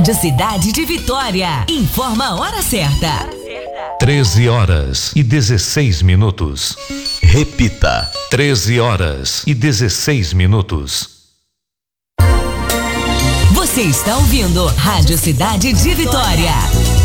Rádio Cidade de Vitória. Informa a hora certa. 13h16. Repita. 13h16. Você está ouvindo Rádio Cidade de Vitória.